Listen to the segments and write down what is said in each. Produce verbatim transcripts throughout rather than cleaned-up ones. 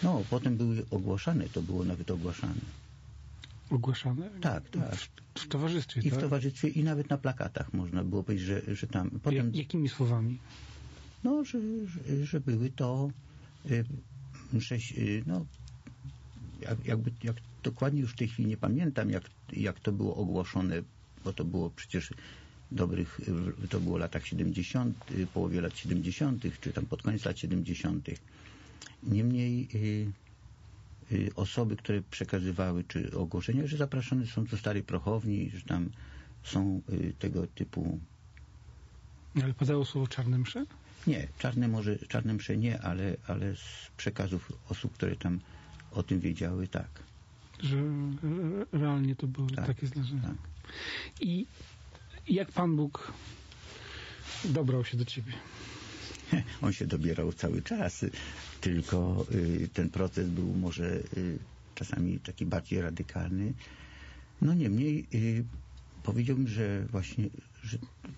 No, potem były ogłaszane, to było nawet ogłaszane. Ogłaszane? Tak, tak. W, w towarzystwie, I tak? w towarzystwie, i nawet na plakatach można było powiedzieć, że, że tam... Potem, Jak, jakimi słowami? No, że, że, że były to y, msze, y, no, jak, jakby, jak dokładnie już w tej chwili nie pamiętam, jak, jak to było ogłoszone, bo to było przecież dobrych, to było w latach siedemdziesiątych, połowie lat siedemdziesiątych, czy tam pod koniec lat siedemdziesiątych. Niemniej y, y, osoby, które przekazywały czy ogłoszenia, że zapraszane są do Starej Prochowni, że tam są y, tego typu... Ale padało słowo czarne msze? Nie, czarne może, czarne msze nie, ale, ale z przekazów osób, które tam o tym wiedziały, tak. Że realnie to było tak, takie zdarzenie. Tak. I jak Pan Bóg dobrał się do Ciebie? On się dobierał cały czas, tylko y, ten proces był może y, czasami taki bardziej radykalny. No niemniej y, powiedziałbym, że właśnie, że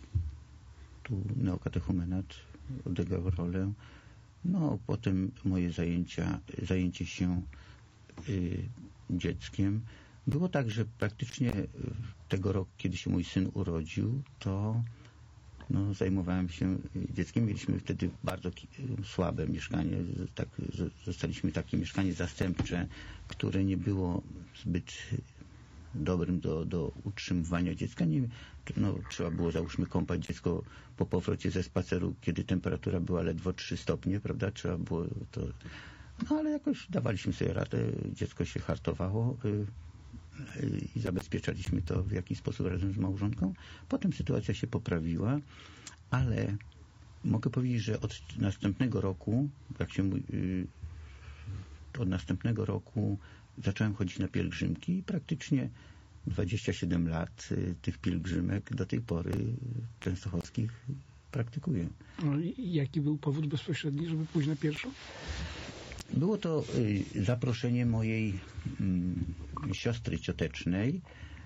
tu neokatechumenat odegrał rolę. No, potem moje zajęcia, zajęcie się y, dzieckiem. Było tak, że praktycznie tego roku, kiedy się mój syn urodził, to no, zajmowałem się dzieckiem. Mieliśmy wtedy bardzo słabe mieszkanie. Tak, zostaliśmy takie mieszkanie zastępcze, które nie było zbyt dobrym do, do utrzymywania dziecka. Nie, no, trzeba było, załóżmy, kąpać dziecko po powrocie ze spaceru, kiedy temperatura była ledwo trzy stopnie, prawda? Trzeba było to... No, ale jakoś dawaliśmy sobie radę. Dziecko się hartowało y, y, i zabezpieczaliśmy to w jakiś sposób razem z małżonką. Potem sytuacja się poprawiła, ale mogę powiedzieć, że od następnego roku, jak się y, od następnego roku zacząłem chodzić na pielgrzymki i praktycznie dwadzieścia siedem lat y, tych pielgrzymek do tej pory częstochowskich praktykuję. No, jaki był powód bezpośredni, żeby pójść na pierwszą? Było to y, zaproszenie mojej y, siostry ciotecznej,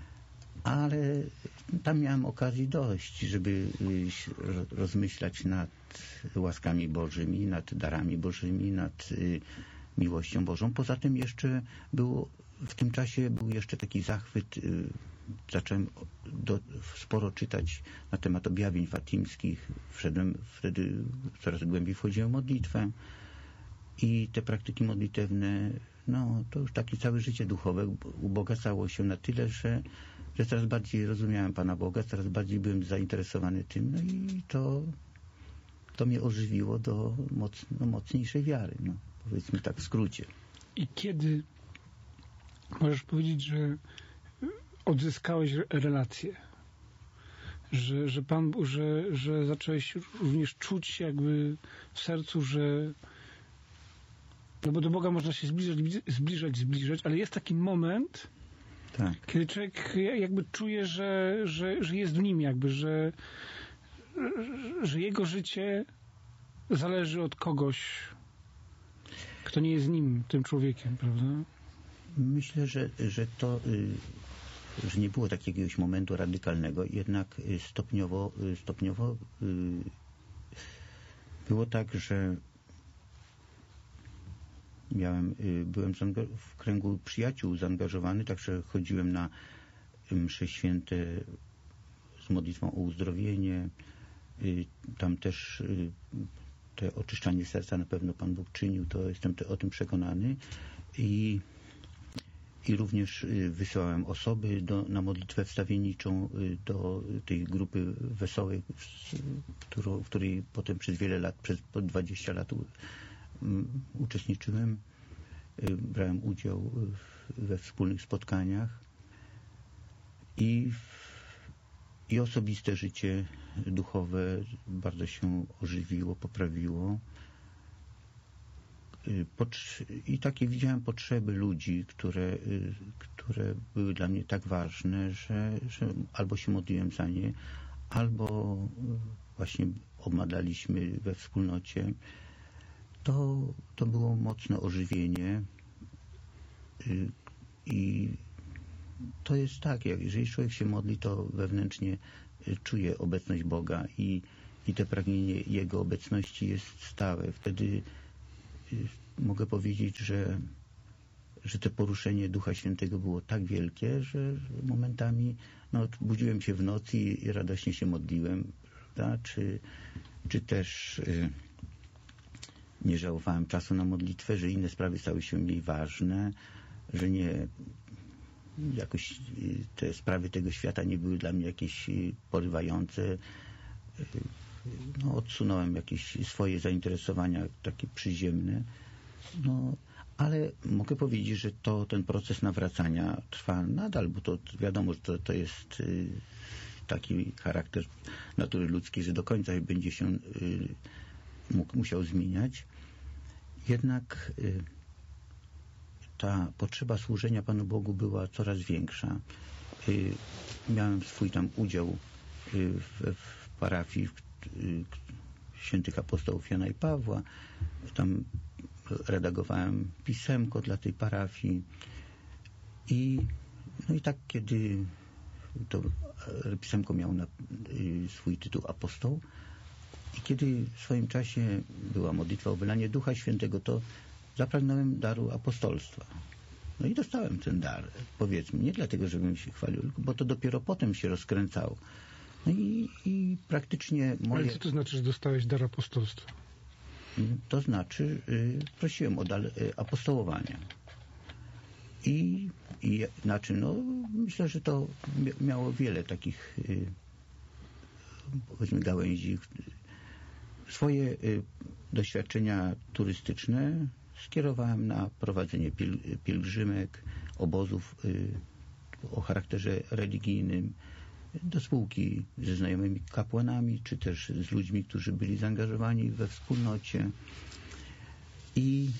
ale tam miałem okazji dość, żeby y, rozmyślać nad łaskami Bożymi, nad darami Bożymi, nad y, miłością Bożą. Poza tym jeszcze było, w tym czasie był jeszcze taki zachwyt, y, zacząłem do, sporo czytać na temat objawień fatimskich. Wszedłem, wtedy coraz głębiej wchodziłem w modlitwę i te praktyki modlitewne, no to już takie całe życie duchowe ubogacało się na tyle, że, że coraz bardziej rozumiałem Pana Boga, coraz bardziej byłem zainteresowany tym, no i to to mnie ożywiło do moc, no, mocniejszej wiary, no, powiedzmy tak w skrócie. I kiedy możesz powiedzieć, że odzyskałeś relację, że, że Pan, że, że zacząłeś również czuć jakby w sercu, że no bo do Boga można się zbliżać, zbliżać, zbliżać, ale jest taki moment, tak, kiedy człowiek jakby czuje, że, że, że jest w nim jakby, że, że jego życie zależy od kogoś, kto nie jest nim, tym człowiekiem, prawda? Myślę, że, że to że nie było takiego jakiegoś momentu radykalnego, jednak stopniowo stopniowo było tak, że miałem, byłem w kręgu przyjaciół zaangażowany, także chodziłem na msze święte z modlitwą o uzdrowienie. Tam też te oczyszczanie serca na pewno Pan Bóg czynił, to jestem te, o tym przekonany. I, i również wysyłałem osoby do, na modlitwę wstawienniczą do tej grupy wesołej, w której potem przez wiele lat, przez dwadzieścia lat uczestniczyłem, brałem udział we wspólnych spotkaniach i, i osobiste życie duchowe bardzo się ożywiło, poprawiło. I takie widziałem potrzeby ludzi, które, które były dla mnie tak ważne, że, że albo się modliłem za nie, albo właśnie obmadaliśmy we wspólnocie. To, to było mocne ożywienie i to jest tak, jak jeżeli człowiek się modli, to wewnętrznie czuje obecność Boga i, i to pragnienie Jego obecności jest stałe. Wtedy mogę powiedzieć, że, że to poruszenie Ducha Świętego było tak wielkie, że momentami no, budziłem się w nocy i, i radośnie się modliłem, prawda? Czy, czy też y, nie żałowałem czasu na modlitwę, że inne sprawy stały się mniej ważne, że nie jakoś y, te sprawy tego świata nie były dla mnie jakieś y, porywające. Y, no, odsunąłem jakieś swoje zainteresowania takie przyziemne. No, ale mogę powiedzieć, że to ten proces nawracania trwa nadal, bo to wiadomo, że to, to jest y, taki charakter natury ludzkiej, że do końca będzie się y, mógł, musiał zmieniać. Jednak y, ta potrzeba służenia Panu Bogu była coraz większa. Y, miałem swój tam udział y, w, w parafii w, y, świętych apostołów Jana i Pawła. Tam redagowałem pisemko dla tej parafii i no i tak, kiedy to pisemko miało na, y, swój tytuł apostoł i kiedy w swoim czasie była modlitwa o wylanie Ducha Świętego, to zapragnąłem daru apostolstwa. No i dostałem ten dar, powiedzmy, nie dlatego, żebym się chwalił, bo to dopiero potem się rozkręcało. No i, i praktycznie moje... Ale co to znaczy, że dostałeś dar apostolstwa? To znaczy, y, prosiłem o dar y, apostołowania. I, i znaczy, no, myślę, że to miało wiele takich y, powiedzmy gałęzi. Swoje y, doświadczenia turystyczne skierowałem na prowadzenie pil, pielgrzymek, obozów y, o charakterze religijnym, do spółki ze znajomymi kapłanami, czy też z ludźmi, którzy byli zaangażowani we wspólnocie i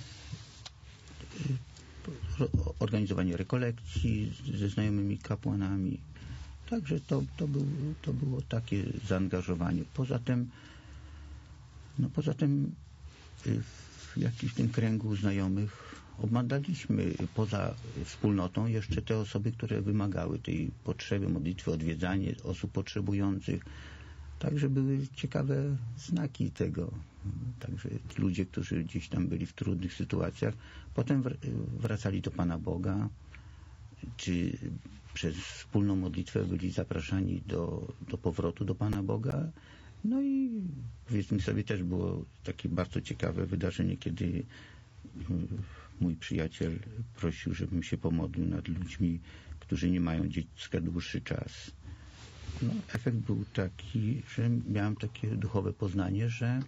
organizowanie rekolekcji ze znajomymi kapłanami. Także to, to, był, to było takie zaangażowanie. Poza tym, no poza tym w jakimś tym kręgu znajomych obmadaliśmy poza wspólnotą jeszcze te osoby, które wymagały tej potrzeby modlitwy, odwiedzanie osób potrzebujących. Także były ciekawe znaki tego. Także ci ludzie, którzy gdzieś tam byli w trudnych sytuacjach, potem wracali do Pana Boga, czy przez wspólną modlitwę byli zapraszani do, do powrotu do Pana Boga. No i powiedzmy sobie, też było takie bardzo ciekawe wydarzenie, kiedy mój przyjaciel prosił, żebym się pomodlił nad ludźmi, którzy nie mają dziecka dłuższy czas. No, efekt był taki, że miałem takie duchowe poznanie, że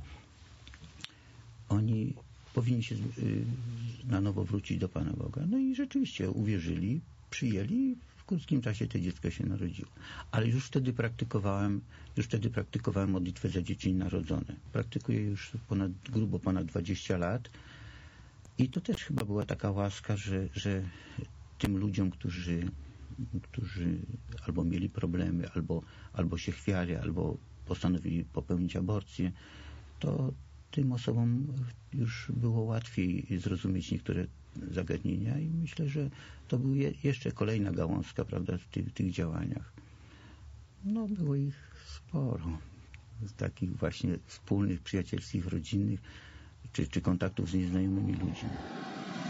oni powinni się na nowo wrócić do Pana Boga. No i rzeczywiście uwierzyli, przyjęli, w krótkim czasie to dziecko się narodziło. Ale już wtedy praktykowałem, już wtedy praktykowałem modlitwę za dzieci narodzone. Praktykuję już ponad, grubo ponad dwadzieścia lat i to też chyba była taka łaska, że, że tym ludziom, którzy, którzy albo mieli problemy, albo, albo się chwiali, albo postanowili popełnić aborcję, to tym osobom już było łatwiej zrozumieć niektóre zagadnienia i myślę, że to była je, jeszcze kolejna gałązka, prawda, w tych, tych działaniach. No, było ich sporo. Z takich właśnie wspólnych, przyjacielskich, rodzinnych, czy, czy kontaktów z nieznajomymi ludźmi.